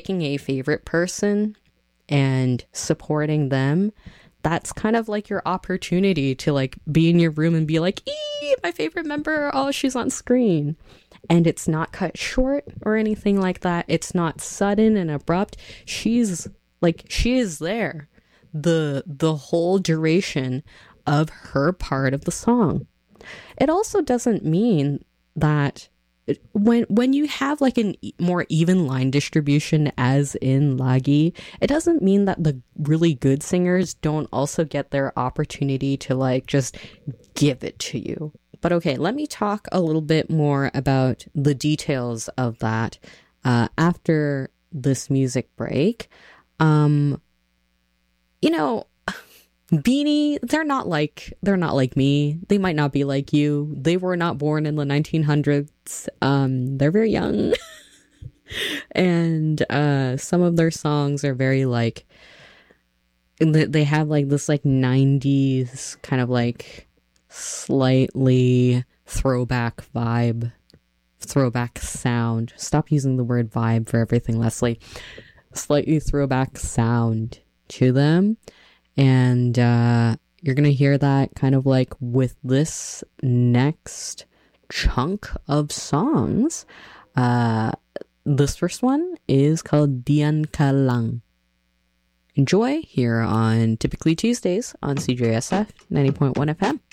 taking a favorite person and supporting them, that's kind of like your opportunity to like be in your room and be like, my favorite member, oh, she's on screen. And it's not cut short or anything like that. It's not sudden and abrupt. She is there the whole duration of her part of the song. It also doesn't mean that when you have like a more even line distribution as in Lagi, it doesn't mean that the really good singers don't also get their opportunity to like just give it to you. But okay, let me talk a little bit more about the details of that after this music break. You know, BINI, they're not like me. They might not be like you. They were not born in the 1900s. They're very young. And some of their songs are very like, they have like this like 90s kind of like slightly throwback vibe, throwback sound. Stop using the word vibe for everything, Leslie. Slightly throwback sound to them. And you're going to hear that kind of like with this next chunk of songs. This first one is called Diyan Ka Lang. Enjoy here on Typically Tuesdays on CJSF 90.1 FM.